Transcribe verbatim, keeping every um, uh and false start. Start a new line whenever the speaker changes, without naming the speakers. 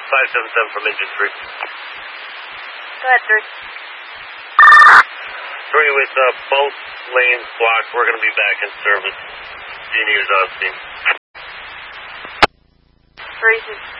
five seven seven from engine three.
Go ahead, three.
Three with uh, both lanes blocked. We're going to be back in service. Junior's on scene.
Three.